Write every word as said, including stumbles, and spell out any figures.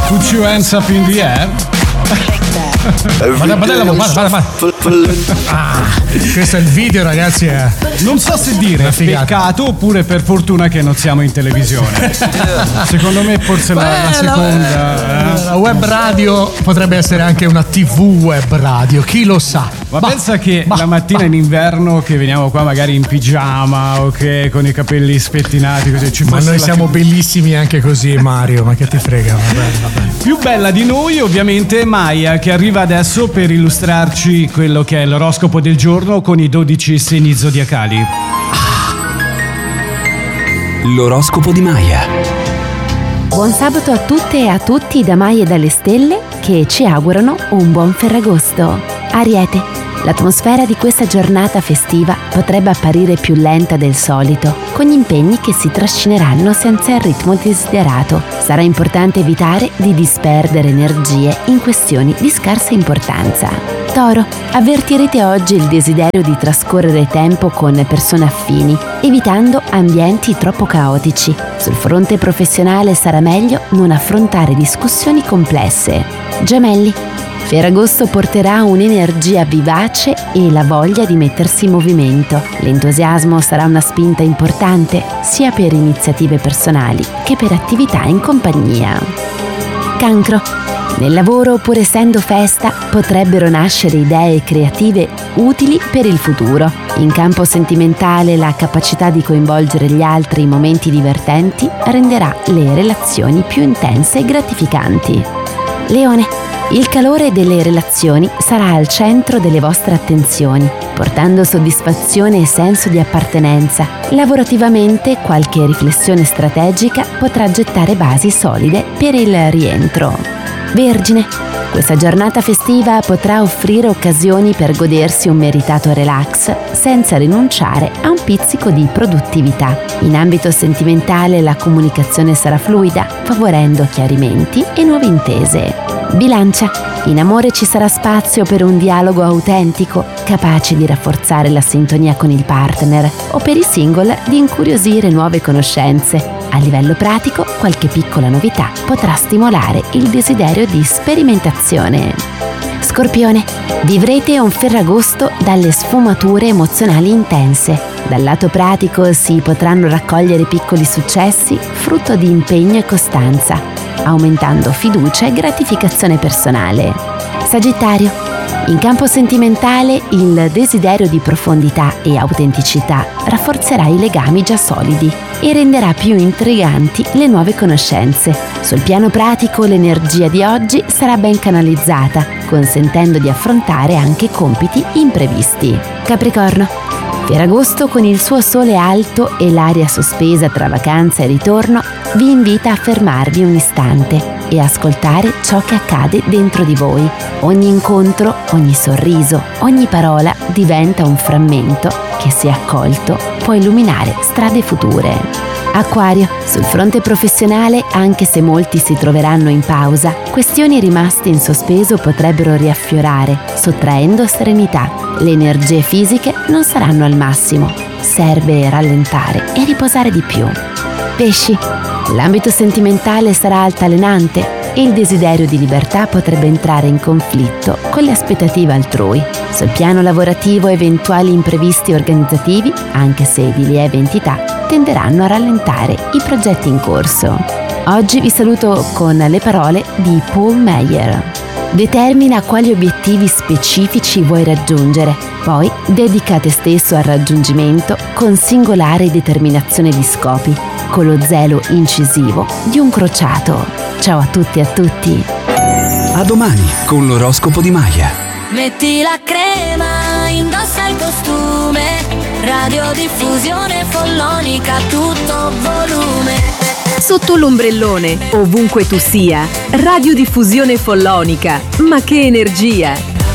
Put your hands up in the air. Guarda, guarda, guarda, guarda. Ah, questo è il video, ragazzi. È... Non so se dire peccato oppure per fortuna che non siamo in televisione. Secondo me forse la, Beh, la seconda. La, eh. la web radio potrebbe essere anche una tivù web radio, chi lo sa. Ma bah, pensa che bah, la mattina bah. in inverno che veniamo qua magari in pigiama, ok, con i capelli spettinati così ci Ma noi siamo che... bellissimi anche così, Mario, ma che ti frega? Vabbè, vabbè. Più bella di noi ovviamente è Maya, che arriva adesso per illustrarci quello che è l'oroscopo del giorno con i dodici segni zodiacali. L'oroscopo di Maya. Buon sabato a tutte e a tutti da Maya e dalle stelle, che ci augurano un buon Ferragosto. Ariete, l'atmosfera di questa giornata festiva potrebbe apparire più lenta del solito, con gli impegni che si trascineranno senza il ritmo desiderato. Sarà importante evitare di disperdere energie in questioni di scarsa importanza. Toro, avvertirete oggi il desiderio di trascorrere tempo con persone affini, evitando ambienti troppo caotici. Sul fronte professionale sarà meglio non affrontare discussioni complesse. Gemelli, Ferragosto porterà un'energia vivace e la voglia di mettersi in movimento. L'entusiasmo sarà una spinta importante sia per iniziative personali che per attività in compagnia. Cancro, nel lavoro, pur essendo festa, potrebbero nascere idee creative utili per il futuro. In campo sentimentale, la capacità di coinvolgere gli altri in momenti divertenti renderà le relazioni più intense e gratificanti. Leone, il calore delle relazioni sarà al centro delle vostre attenzioni, portando soddisfazione e senso di appartenenza. Lavorativamente, qualche riflessione strategica potrà gettare basi solide per il rientro. Vergine, questa giornata festiva potrà offrire occasioni per godersi un meritato relax senza rinunciare a un pizzico di produttività. In ambito sentimentale la comunicazione sarà fluida, favorendo chiarimenti e nuove intese. Bilancia, in amore ci sarà spazio per un dialogo autentico, capace di rafforzare la sintonia con il partner, o per i single di incuriosire nuove conoscenze. A livello pratico, qualche piccola novità potrà stimolare il desiderio di sperimentazione. Scorpione, vivrete un Ferragosto dalle sfumature emozionali intense. Dal lato pratico si potranno raccogliere piccoli successi, frutto di impegno e costanza, aumentando fiducia e gratificazione personale. Sagittario, in campo sentimentale il desiderio di profondità e autenticità rafforzerà i legami già solidi e renderà più intriganti le nuove conoscenze. Sul piano pratico l'energia di oggi sarà ben canalizzata, consentendo di affrontare anche compiti imprevisti. Capricorno, Ferragosto con il suo sole alto e l'aria sospesa tra vacanza e ritorno vi invita a fermarvi un istante e ascoltare ciò che accade dentro di voi. Ogni incontro, ogni sorriso, ogni parola diventa un frammento che, se accolto, può illuminare strade future. Acquario, sul fronte professionale, anche se molti si troveranno in pausa, questioni rimaste in sospeso potrebbero riaffiorare, sottraendo serenità. Le energie fisiche non saranno al massimo, serve rallentare e riposare di più. Pesci, l'ambito sentimentale sarà altalenante e il desiderio di libertà potrebbe entrare in conflitto con le aspettative altrui. Sul piano lavorativo eventuali imprevisti organizzativi, anche se di lieve entità, tenderanno a rallentare i progetti in corso. Oggi vi saluto con le parole di Paul Meyer. Determina quali obiettivi specifici vuoi raggiungere, poi dedica te stesso al raggiungimento con singolare determinazione di scopi, con lo zelo incisivo di un crociato. Ciao a tutti e a tutti. A domani con l'oroscopo di Maya. Metti la crema, indossa il costume, radiodiffusione follonica, tutto volume. Sotto l'ombrellone, ovunque tu sia, radiodiffusione follonica. Ma che energia!